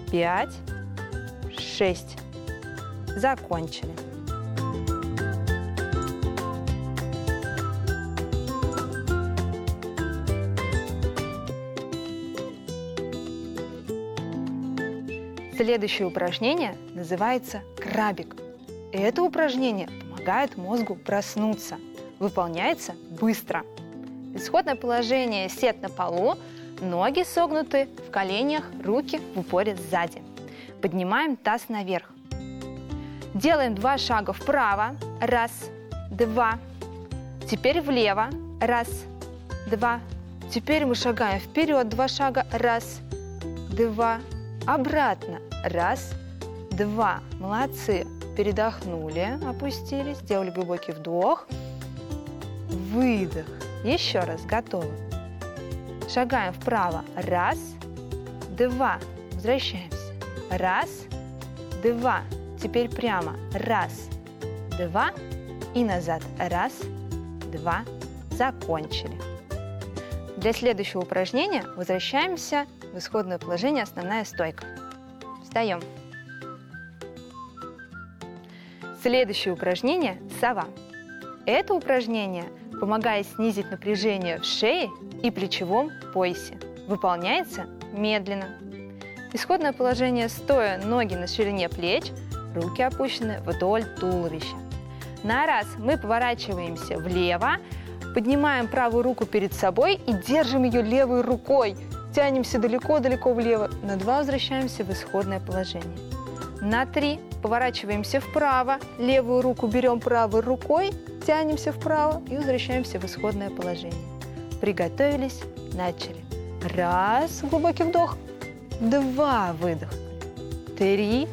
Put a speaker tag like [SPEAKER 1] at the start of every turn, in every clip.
[SPEAKER 1] 5, 6. Закончили. Следующее упражнение называется крабик. Это упражнение помогает мозгу проснуться. Выполняется быстро. Исходное положение: сед на полу, ноги согнуты в коленях, руки в упоре сзади. Поднимаем таз наверх. Делаем 2 шага вправо. 1, 2. Теперь влево. 1, 2. Теперь мы шагаем вперед 2 шага. 1, 2. Обратно. 1, 2. Молодцы. Передохнули, опустились, сделали глубокий вдох, выдох. Еще раз. Готовы. Шагаем вправо. 1, 2. Возвращаемся. 1, 2. Теперь прямо. 1, 2. И назад. 1, 2. Закончили. Для следующего упражнения возвращаемся в исходное положение основная стойка. Встаем. Следующее упражнение – сова. Это упражнение помогает снизить напряжение в шее и плечевом поясе. Выполняется медленно. Исходное положение стоя, ноги на ширине плеч, руки опущены вдоль туловища. На раз мы поворачиваемся влево, поднимаем правую руку перед собой и держим ее левой рукой. Тянемся далеко-далеко влево. На 2 возвращаемся в исходное положение. На 3 поворачиваемся вправо, левую руку берем правой рукой, тянемся вправо и возвращаемся в исходное положение. Приготовились, начали. 1, глубокий вдох, 2, выдох, 3,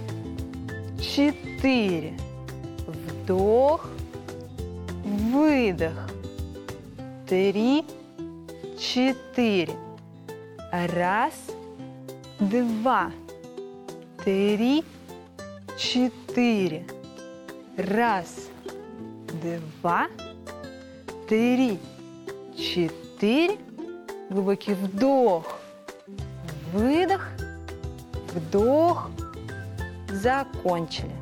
[SPEAKER 1] 4, вдох, выдох, 3, 4. 1, 2, 3, 4. 1, 2, 3, 4. Глубокий вдох, выдох, вдох. Закончили.